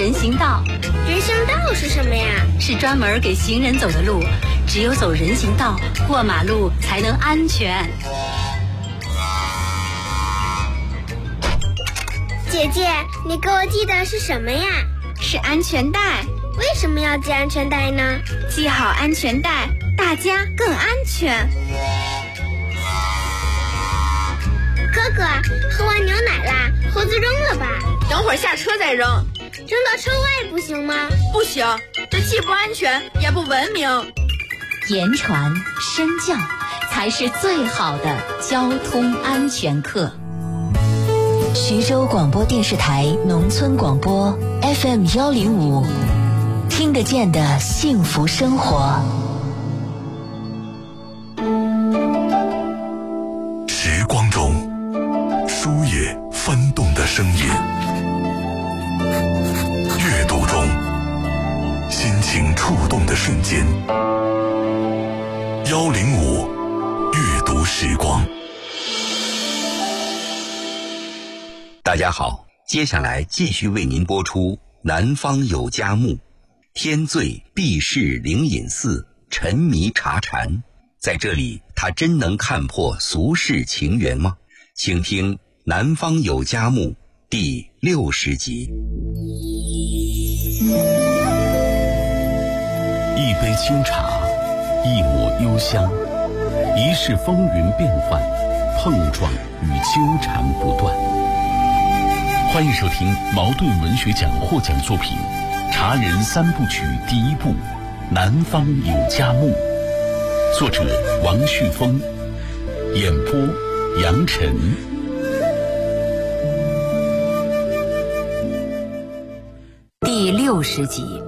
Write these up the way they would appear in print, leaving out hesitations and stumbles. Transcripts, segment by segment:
人行道。 人行道是什么呀？ 是专门给行人走的路，只有走人行道，过马路才能安全。 姐姐，你给我系的是什么呀？ 是安全带。 为什么要系安全带呢？ 系好安全带，大家更安全。 哥哥，喝完牛奶啦，盒子扔了吧。 等会儿下车再扔。 扔到车外不行吗？ 不行，这既不安全也不文明。 言传身教才是最好的交通安全课。 徐州广播电视台农村广播 FM105，听得见的幸福生活。 时光中书页翻动的声音，阅读中心情触动的瞬间。105阅读时光。 大家好，接下来继续为您播出南方有佳木，天醉避世灵隐寺，沉迷茶禅。在这里，他真能看破俗世情缘吗？请听南方有佳木第60集。 一杯清茶，一抹幽香，一世风云变幻，碰撞与纠缠不断。欢迎收听茅盾文学奖获奖作品《茶人3部曲》第1部《南方有佳木》，作者王旭峰，演播杨晨。 第60集。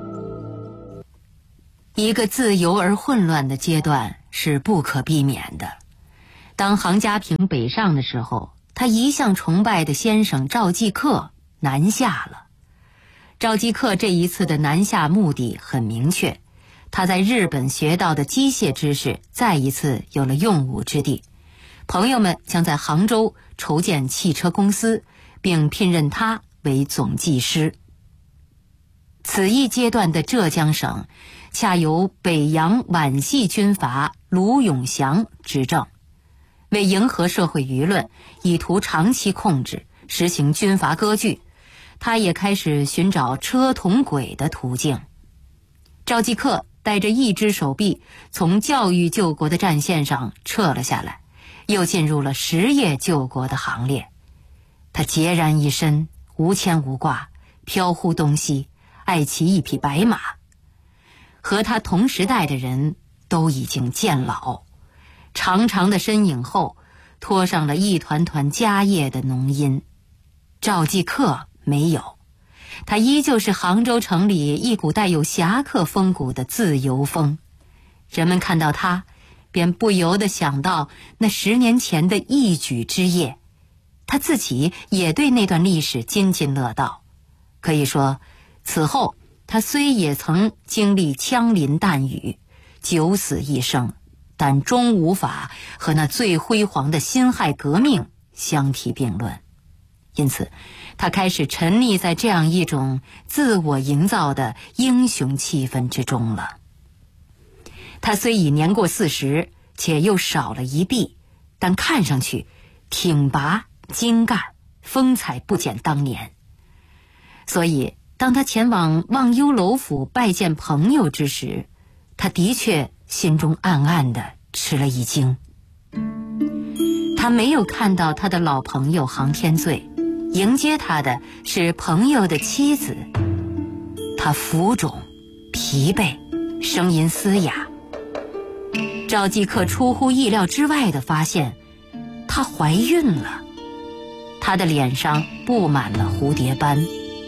一个自由而混乱的阶段是不可避免的。当杭家坪北上的时候，他一向崇拜的先生赵继克南下了。赵继克这一次的南下目的很明确，他在日本学到的机械知识再一次有了用武之地。朋友们将在杭州筹建汽车公司，并聘任他为总技师。此一阶段的浙江省恰由北洋皖系军阀卢永祥执政。为迎合社会舆论，以图长期控制，实行军阀割据，他也开始寻找车同轨的途径。赵继克带着一只手臂从教育救国的战线上撤了下来，又进入了实业救国的行列。他孑然一身，无牵无挂，飘忽东西，爱骑一匹白马。和他同时代的人都已经渐老，长长的身影后拖上了一团团家业的浓荫。赵继克没有，他依旧是杭州城里一股带有侠客风骨的自由风。人们看到他，便不由得想到那10年前的一举之业。他自己也对那段历史津津乐道。可以说，此后他虽也曾经历枪林弹雨，九死一生，但终无法和那最辉煌的辛亥革命相提并论。因此，他开始沉溺在这样一种自我营造的英雄气氛之中了。他虽已年过40，且又少了一臂，但看上去挺拔精干，风采不减当年。所以当他前往忘忧楼府拜见朋友之时，他的确心中暗暗地吃了一惊。他没有看到他的老朋友杭天醉，迎接他的是朋友的妻子。他浮肿疲惫，声音嘶哑。赵继克出乎意料之外地发现她怀孕了，她的脸上布满了蝴蝶斑。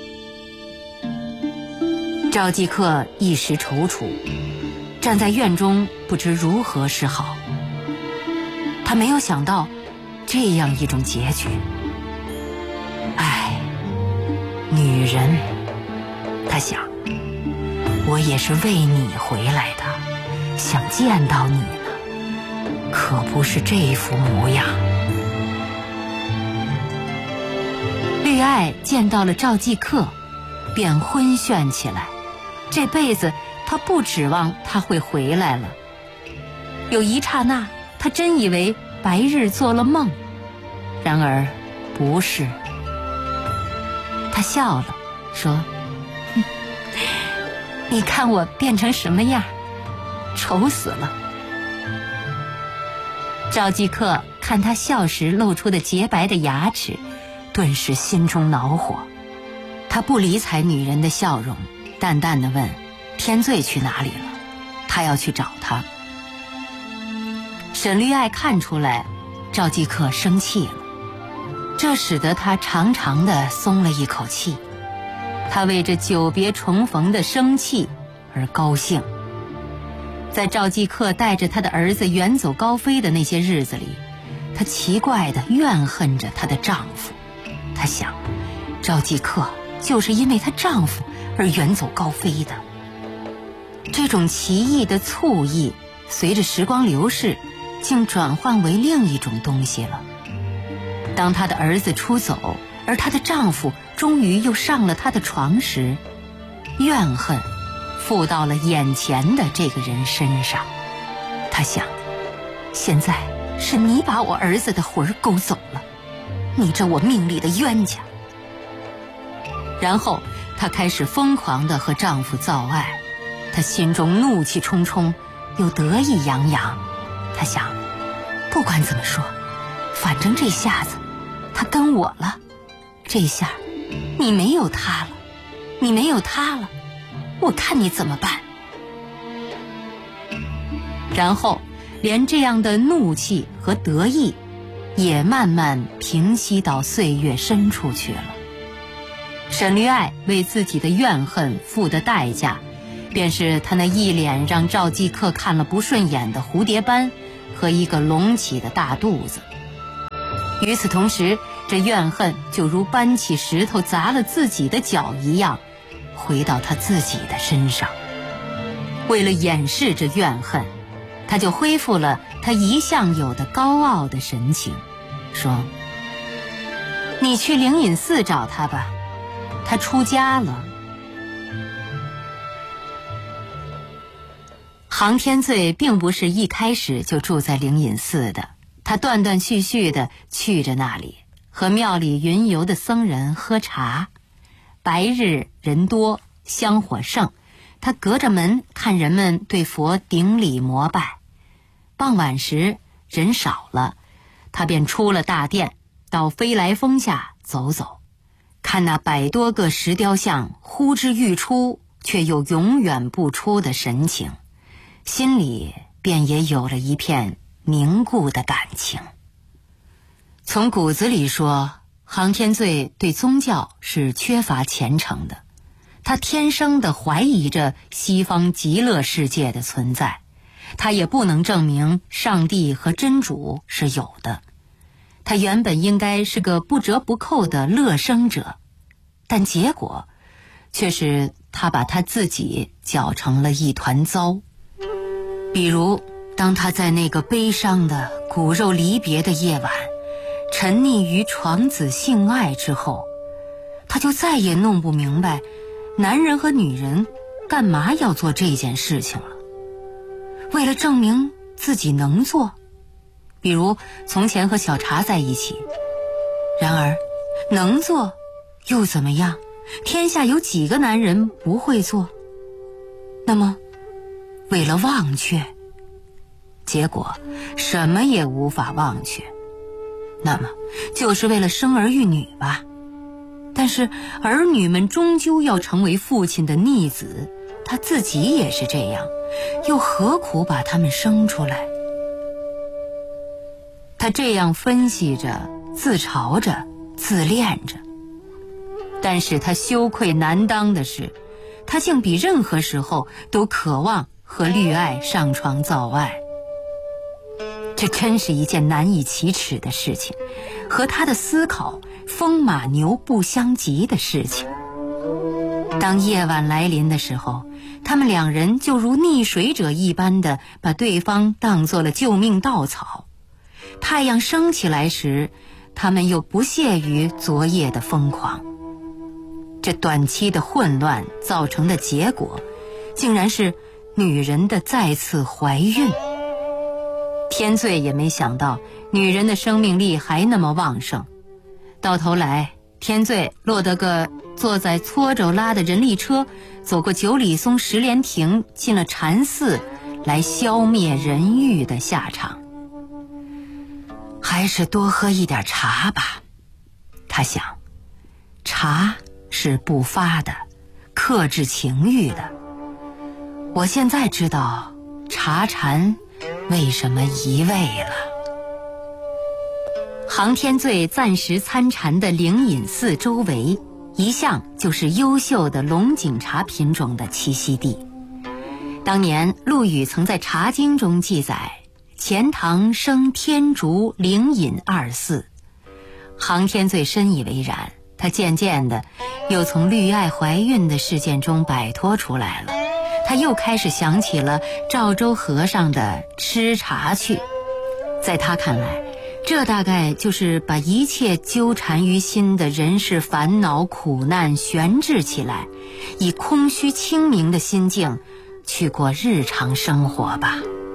赵继克一时踌躇，站在院中不知如何是好。他没有想到这样一种结局。唉，女人，他想，我也是为你回来的，想见到你呢，可不是这副模样。绿爱见到了赵继克， 便昏眩起来。这辈子她不指望他会回来了。有一刹那，她真以为白日做了梦，然而不是。她笑了，说：“你看我变成什么样，丑死了。”赵继克看他笑时露出的洁白的牙齿，顿时心中恼火。他不理睬女人的笑容，淡淡地问：“天罪去哪里了？他要去找他。”沈绿爱看出来赵继克生气了，这使得他长长的松了一口气。他为这久别重逢的生气而高兴。在赵继克带着他的儿子远走高飞的那些日子里，她奇怪地怨恨着她的丈夫。她想，赵继克就是因为她丈夫而远走高飞的。这种奇异的醋意随着时光流逝，竟转换为另一种东西了。当她的儿子出走，而她的丈夫终于又上了她的床时，怨恨附到了眼前的这个人身上。她想，现在是你把我儿子的魂勾走了，你这我命里的冤家。然后她开始疯狂地和丈夫造爱，她心中怒气冲冲，又得意洋洋。她想，不管怎么说，反正这下子他跟我了，这下你没有他了，你没有他了，我看你怎么办。然后连这样的怒气和得意也慢慢平息到岁月深处去了。沈绿爱为自己的怨恨付的代价，便是她那一脸让赵继克看了不顺眼的蝴蝶斑和一个隆起的大肚子。与此同时，这怨恨就如搬起石头砸了自己的脚一样，回到他自己的身上。为了掩饰这怨恨，他就恢复了他一向有的高傲的神情，说：“你去灵隐寺找他吧，他出家了。”杭天罪并不是一开始就住在灵隐寺的，他断断续续地去着那里，和庙里云游的僧人喝茶。白日人多，香火盛，他隔着门看人们对佛顶礼膜拜。傍晚时人少了，他便出了大殿，到飞来峰下走走，看那100多个石雕像呼之欲出，却又永远不出的神情，心里便也有了一片凝固的感情。从骨子里说，杭天罪对宗教是缺乏虔诚的，他天生地怀疑着西方极乐世界的存在，他也不能证明上帝和真主是有的。他原本应该是个不折不扣的乐生者，但结果却是他把他自己搅成了一团糟。比如当他在那个悲伤的骨肉离别的夜晚沉溺于床子性爱之后，他就再也弄不明白男人和女人干嘛要做这件事情了。为了证明自己能做，比如从前和小茶在一起。然而能做又怎么样？天下有几个男人不会做？那么为了忘却，结果什么也无法忘却，那么就是为了生儿育女吧。但是儿女们终究要成为父亲的逆子，他自己也是这样，又何苦把他们生出来？他这样分析着，自嘲着，自恋着。但是他羞愧难当的是，他竟比任何时候都渴望和绿爱上床造爱。这真是一件难以启齿的事情，和他的思考风马牛不相及的事情。当夜晚来临的时候，他们两人就如溺水者一般的把对方当作了救命稻草。太阳升起来时，他们又不屑于昨夜的疯狂。 这短期的混乱造成的结果，竟然是女人的再次怀孕。天罪也没想到女人的生命力还那么旺盛，到头来天罪落得个坐在搓肘拉的人力车，走过九里松石莲亭，进了禅寺，来消灭人欲的下场。还是多喝一点茶吧，他想，茶是不发的，克制情欲的。我现在知道茶禅为什么移位了。杭天罪暂时参禅的灵隐寺周围，一向就是优秀的龙井茶品种的栖息地。当年陆羽曾在《茶经》中记载，钱塘生天竺灵隐二寺。杭天罪深以为然，他渐渐的又从绿爱怀孕的事件中摆脱出来了。他又开始想起了赵州和尚的吃茶去。在他看来，这大概就是把一切纠缠于心的人世烦恼苦难悬置起来，以空虚清明的心境去过日常生活吧。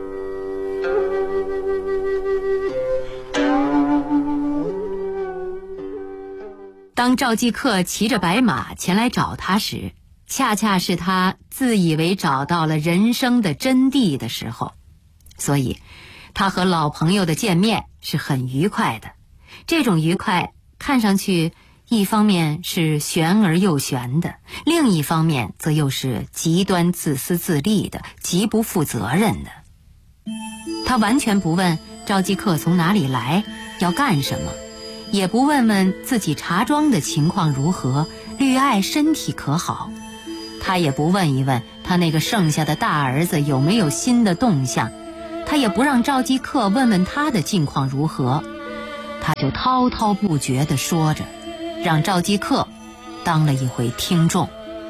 当赵继克骑着白马前来找他时，恰恰是他自以为找到了人生的真谛的时候，所以他和老朋友的见面是很愉快的。这种愉快看上去一方面是玄而又玄的，另一方面则又是极端自私自利的，极不负责任的。他完全不问赵继克从哪里来，要干什么，也不问问自己茶庄的情况如何，绿爱身体可好。他也不问一问他那个剩下的大儿子有没有新的动向，他也不让赵继克问问他的境况如何，他就滔滔不绝地说着，让赵继克当了一回听众。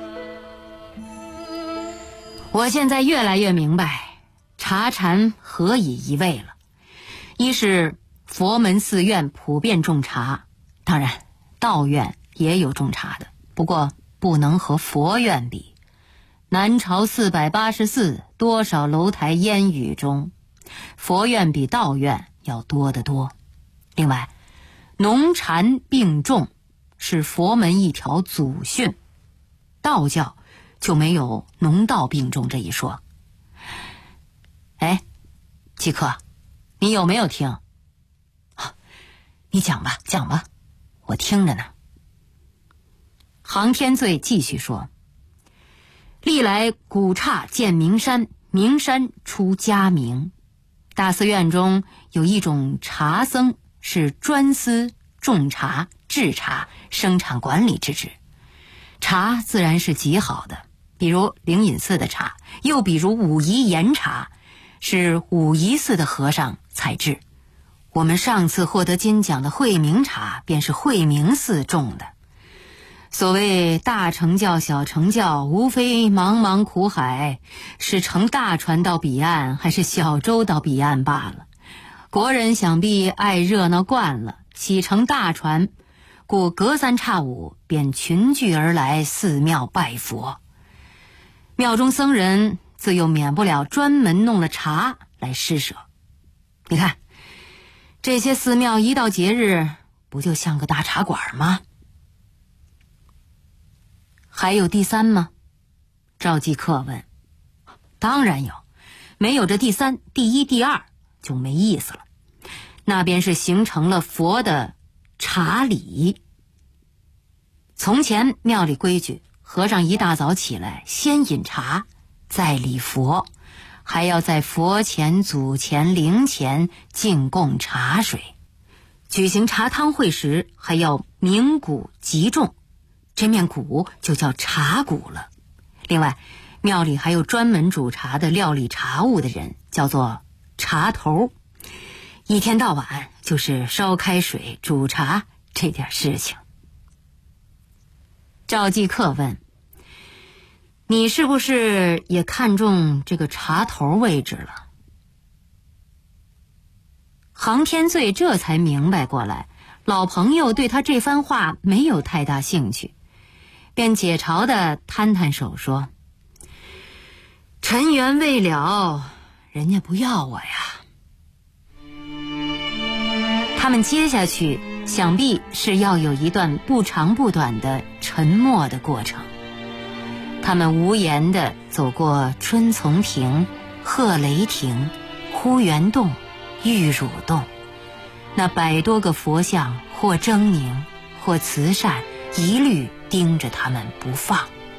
我现在越来越明白茶禅何以移位了。一是佛门寺院普遍种茶，当然道院也有种茶的，不过不能和佛院比。南朝484，多少楼台烟雨中，佛院比道院要多得多。另外，农禅并重是佛门一条祖训，道教就没有农道并重这一说。哎，继克，你有没有听？你讲吧，讲吧，我听着呢。杭天罪继续说，历来古刹建名山，名山出佳名。大寺院中有一种茶僧，是专司种茶、制茶、生产管理之职。茶自然是极好的，比如灵隐寺的茶，又比如武夷岩茶，是武夷寺的和尚采制。我们上次获得金奖的慧明茶便是慧明寺种的。所谓大成教小成教，无非茫茫苦海，是乘大船到彼岸，还是小舟到彼岸罢了。国人想必爱热闹惯了，喜乘大船，故隔三差五便群聚而来寺庙拜佛。庙中僧人自又免不了专门弄了茶来施舍。你看这些寺庙一到节日，不就像个大茶馆吗？还有第三吗？赵继克问。当然有，没有这第三、第一、第二就没意思了。那便是形成了佛的茶礼。从前庙里规矩，和尚一大早起来，先饮茶，再礼佛，还要在佛前、祖前、灵前敬供茶水。举行茶汤会时，还要鸣鼓集众，这面鼓就叫茶鼓了。另外，庙里还有专门煮茶的料理茶物的人，叫做茶头，一天到晚就是烧开水煮茶这点事情。赵继克问，你是不是也看中这个茶头位置了？杭天罪这才明白过来，老朋友对他这番话没有太大兴趣。 便解嘲地摊摊手说：“尘缘未了，人家不要我呀。”他们接下去想必是要有一段不长不短的沉默的过程。他们无言地走过春丛亭、鹤雷亭、呼园洞、玉乳洞，那100多个佛像或狰狞或慈善，一律盯着他们不放。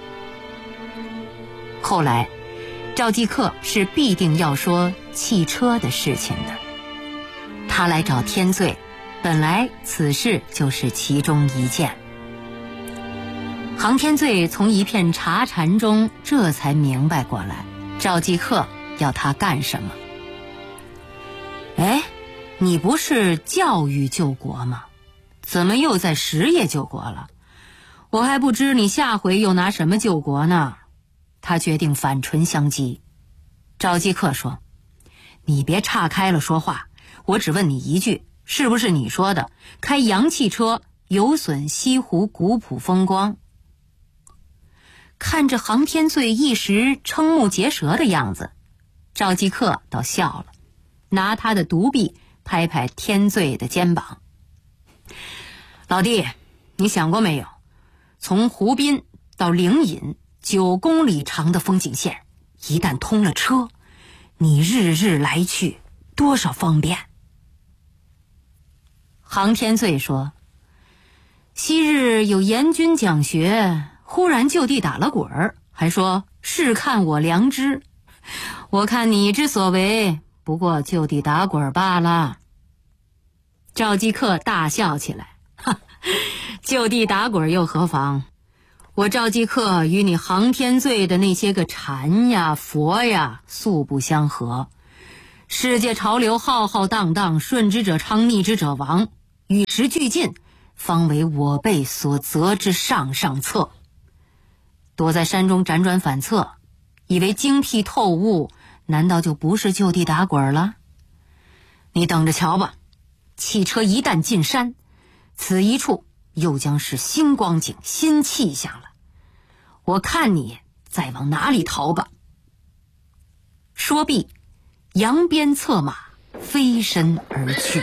后来赵继克是必定要说汽车的事情的，他来找天罪，本来此事就是其中一件。杭天罪从一片茶禅中这才明白过来，赵继克要他干什么。哎，你不是教育救国吗？怎么又在实业救国了？我还不知你下回又拿什么救国呢。他决定反唇相讥。赵继克说：“你别岔开了说话，我只问你一句，是不是你说的开洋汽车有损西湖古朴风光？”看着杭天罪一时瞠目结舌的样子，赵继克倒笑了，拿他的独臂拍拍天罪的肩膀：“老弟，你想过没有，从湖滨到灵隐9公里长的风景线，一旦通了车，你日日来去多少方便？”杭天罪说：“昔日有严君讲学，忽然就地打了滚儿，还说试看我良知。我看你之所为，不过就地打滚罢了。”赵继克大笑起来：“哈，就地打滚又何妨？我赵继克与你杭天罪的那些个禅呀、佛呀，素不相合。世界潮流浩浩荡荡，顺之者昌，逆之者亡，与时俱进，方为我辈所择之上上策。躲在山中辗转反侧，以为精辟透悟，难道就不是就地打滚了？你等着瞧吧，汽车一旦进山，此一处又将是新光景、新气象了。我看你再往哪里逃吧。”说毕，扬鞭策马，飞身而去。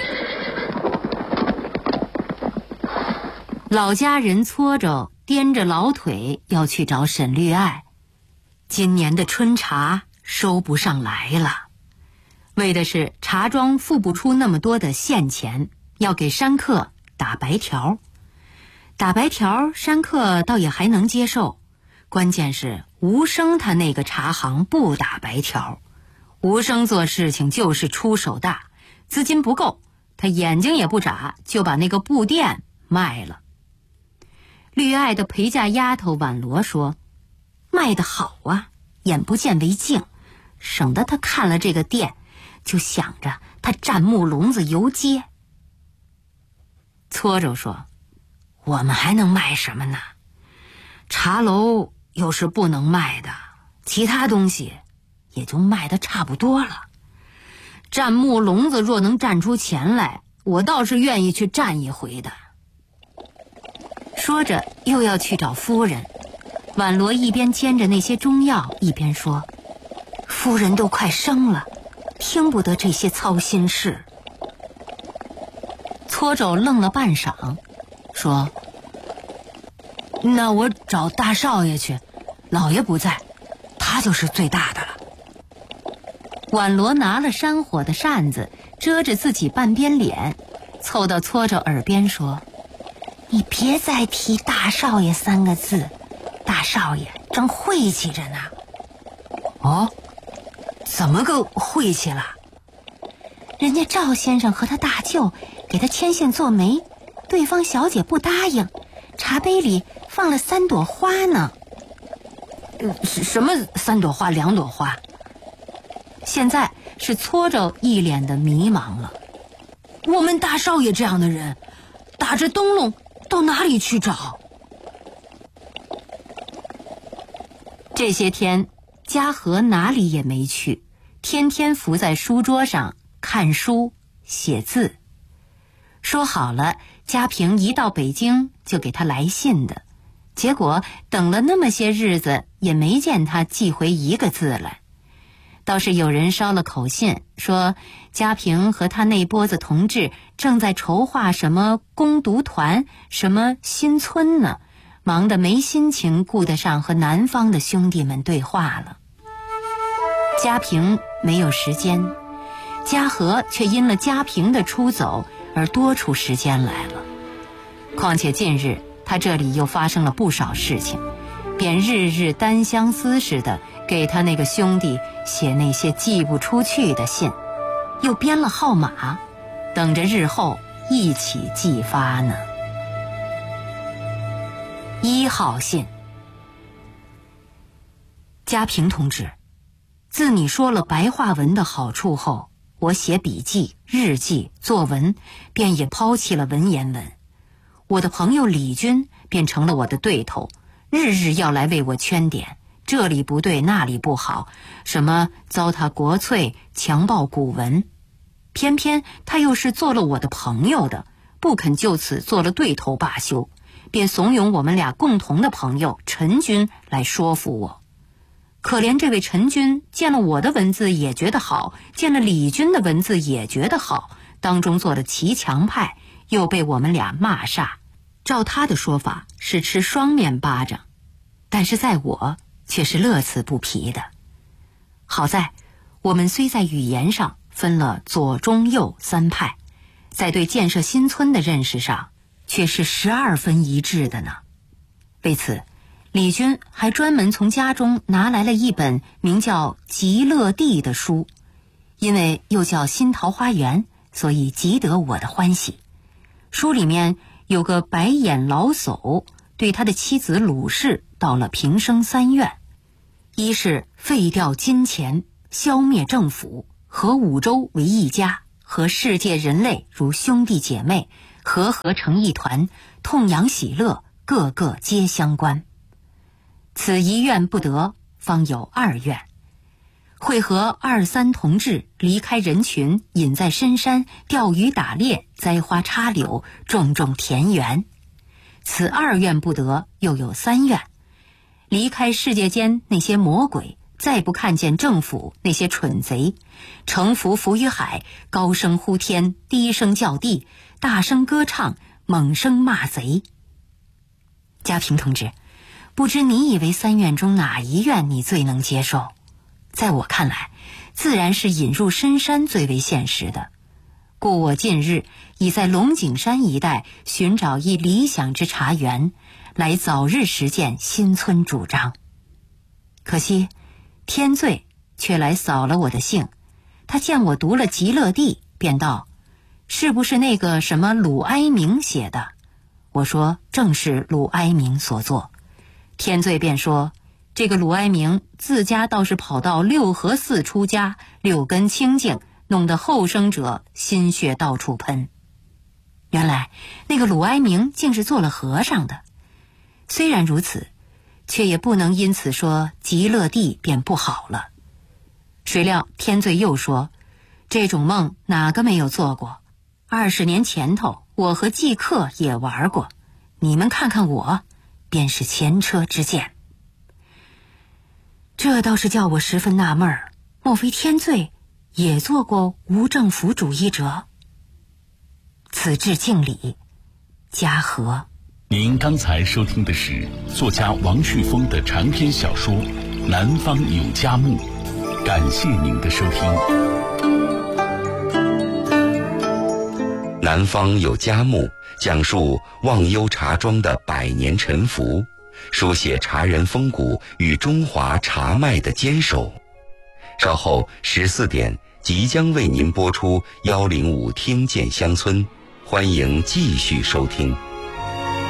老家人搓着掂着老腿要去找沈绿爱，今年的春茶收不上来了，为的是茶庄付不出那么多的现钱，要给山客打白条。打白条山客倒也还能接受，关键是吴生他那个茶行不打白条。吴生做事情就是出手大，资金不够，他眼睛也不眨，就把那个布店卖了。绿爱的陪嫁丫头婉罗说：“卖得好啊，眼不见为净，省得他看了这个店就想着他占木笼子游街。”搓着说：“我们还能卖什么呢？茶楼又是不能卖的，其他东西也就卖得差不多了。占木笼子若能占出钱来，我倒是愿意去占一回的。”说着又要去找夫人，婉罗一边煎着那些中药，一边说：“夫人都快生了，听不得这些操心事。”搓肘愣了半晌，说：“那我找大少爷去，老爷不在，他就是最大的了。”婉罗拿了山火的扇子遮着自己半边脸，凑到搓着耳边说：“你别再提大少爷3个字，大少爷正晦气着呢。”“哦，怎么个晦气了？”“人家赵先生和他大舅给他牵线做媒，对方小姐不答应，茶杯里放了3朵花呢。”“什么3朵花2朵花？”现在是搓着一脸的迷茫了。“我们大少爷这样的人，打着灯笼到哪里去找？”这些天嘉禾哪里也没去，天天伏在书桌上看书写字。说好了嘉平一到北京就给他来信的， 结果等了那么些日子，也没见他寄回一个字来。倒是有人捎了口信，说家平和他那拨子同志正在筹划什么攻读团、什么新村呢，忙得没心情顾得上和南方的兄弟们对话了。家平没有时间，家和却因了家平的出走而多出时间来了。况且近日他这里又发生了不少事情，便日日单相思似的给他那个兄弟写那些寄不出去的信，又编了号码，等着日后一起寄发呢。1号信。家平同志，自你说了白话文的好处后，我写笔记、日记、作文便也抛弃了文言文。我的朋友李军便成了我的对头，日日要来为我圈点，这里不对那里不好，什么糟蹋国粹、强暴古文。偏偏他又是做了我的朋友的，不肯就此做了对头罢休，便怂恿我们俩共同的朋友陈军来说服我。可怜这位陈军见了我的文字也觉得好，见了李军的文字也觉得好，当中做了骑墙派，又被我们俩骂煞。照他的说法是吃双面巴掌，但是在我却是乐此不疲的。好在我们虽在语言上分了左中右3派，在对建设新村的认识上却是12分一致的呢。为此李军还专门从家中拿来了一本名叫《极乐地》的书，因为又叫新桃花源，所以极得我的欢喜。书里面有个白眼老叟对他的妻子鲁氏到了平生3愿：一是废掉金钱，消灭政府，和五洲为一家，和世界人类如兄弟姐妹，和成一团，痛扬喜乐，个个皆相关。此1愿不得，方有2愿：会和2、3同志离开人群，隐在深山，钓鱼打猎，栽花插柳，种田园。此2愿不得，又有3愿：离开世界间那些魔鬼，再不看见政府那些蠢贼，乘浮浮于海，高声呼天，低声叫地，大声歌唱，猛声骂贼。家平同志，不知你以为3愿中哪一愿你最能接受？在我看来，自然是引入深山最为现实的。故我近日已在龙井山一带寻找一理想之茶园，来早日实践新村主张。可惜天罪却来扫了我的兴，他见我读了《极乐地》，便道：是不是那个什么鲁哀明写的？我说正是鲁哀明所作。天罪便说，这个鲁哀明自家倒是跑到六合寺出家，六根清净，弄得后生者心血到处喷。原来那个鲁哀明竟是做了和尚的。虽然如此，却也不能因此说极乐地便不好了。谁料天罪又说，这种梦哪个没有做过？20年前头我和季克也玩过，你们看看我，便是前车之鉴。这倒是叫我十分纳闷儿，莫非天罪也做过无政府主义者？此致敬礼，家和。 您刚才收听的是作家王旭峰的长篇小说《南方有佳木》，感谢您的收听。 南方有佳木讲述忘忧茶庄的100年沉浮，书写茶人风骨与中华茶脉的坚守。稍后14点即将为您播出105听见乡村，欢迎继续收听。